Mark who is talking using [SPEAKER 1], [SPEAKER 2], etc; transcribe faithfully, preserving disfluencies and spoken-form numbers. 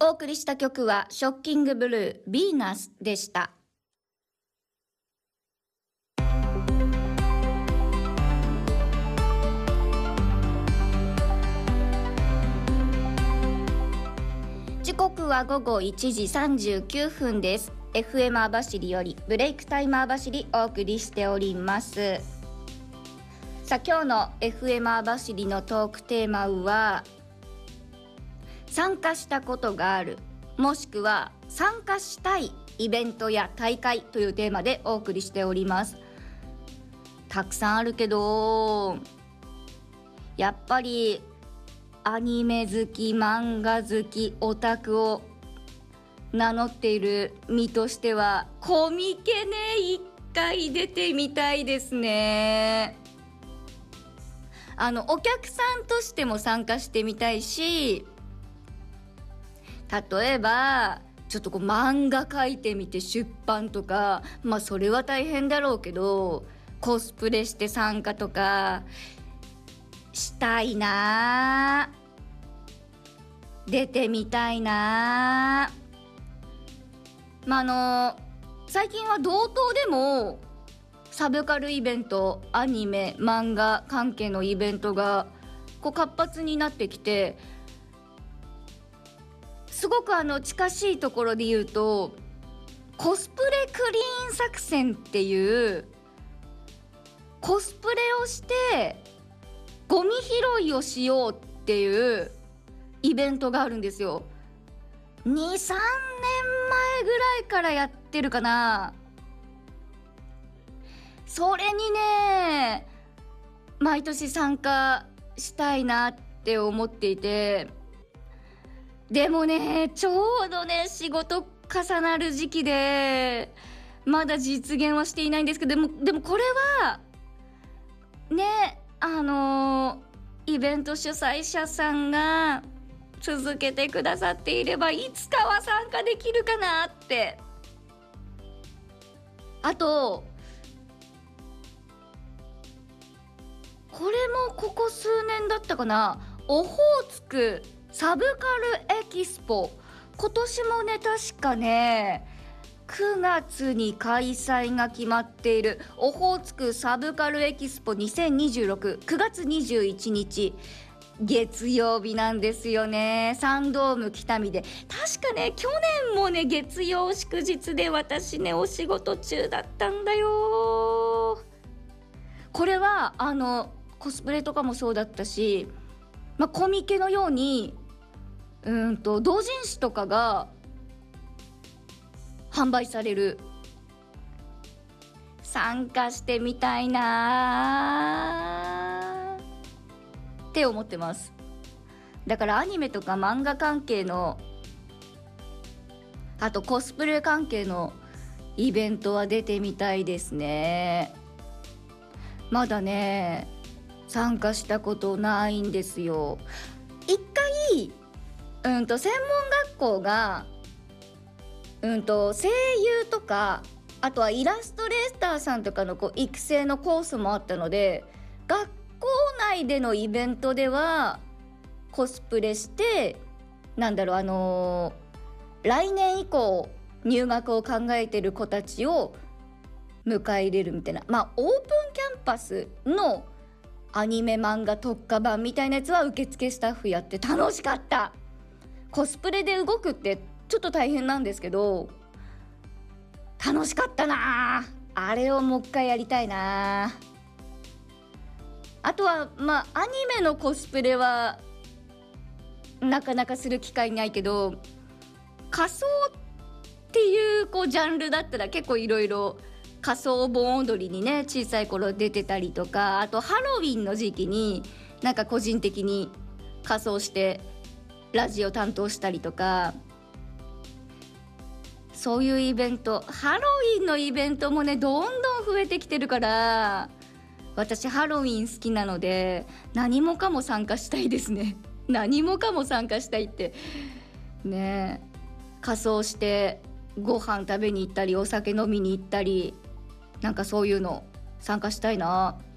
[SPEAKER 1] お送りした曲はショッキングブルーヴィーナスでした。時刻は午後いちじさんじゅうきゅうふんです。 エフエム 網走よりブレイクタイム網走お送りしております。さあ今日の エフエム 網走のトークテーマは参加したことがあるもしくは参加したいイベントや大会というテーマでお送りしております。たくさんあるけどやっぱりアニメ好き、漫画好き、オタクを名乗っている身としてはコミケね、一回出てみたいですね。あのお客さんとしても参加してみたいし、例えばちょっとこう漫画描いてみて出版とか、まあそれは大変だろうけどコスプレして参加とかしたいな、出てみたいな。まああの最近は道東でもサブカルイベント、アニメ、漫画関係のイベントがこう活発になってきて、すごくあの近しいところで言うとコスプレクリーン作戦っていうコスプレをしてゴミ拾いをしようっていうイベントがあるんですよ。に、さんねんまえぐらいからやってるかな。それにね毎年参加したいなって思っていて、でもねちょうどね仕事重なる時期でまだ実現はしていないんですけど、でもでもこれはねあのイベント主催者さんが続けてくださっていればいつかは参加できるかなって。あとこれもここ数年だったかな、オホーツクサブカルエキスポ、今年もね確かねくがつに開催が決まっているオホーツクサブカルエキスポにせんにじゅうろく、くがつにじゅういちにち月曜日なんですよね。サンドーム北見で、確かね去年もね月曜祝日で私ねお仕事中だったんだよ。これはあのコスプレとかもそうだったし、まあ、コミケのようにうんと同人誌とかが販売される。参加してみたいなって思ってます。だからアニメとか漫画関係の、あとコスプレ関係のイベントは出てみたいですね。まだね参加したことないんですよ。一回うんと専門学校がうんと声優とか、あとはイラストレーターさんとかのこう育成のコースもあったので、学校内でのイベントではコスプレしてなんだろうあのー、来年以降入学を考えてる子たちを迎え入れるみたいな、まあオープンキャンパスのアニメ漫画特化版みたいなやつは受付スタッフやって楽しかった。コスプレで動くってちょっと大変なんですけど楽しかったな。あれをもう一回やりたいな。あとはまあアニメのコスプレはなかなかする機会ないけど、仮装っていうこうジャンルだったら結構いろいろ仮装盆踊りにね小さい頃出てたりとか、あとハロウィンの時期になんか個人的に仮装してラジオ担当したりとか、そういうイベント、ハロウィンのイベントもねどんどん増えてきてるから、私ハロウィン好きなので何もかも参加したいですね。何もかも参加したいってねえ、仮装してご飯食べに行ったりお酒飲みに行ったり、なんかそういうの参加したいな。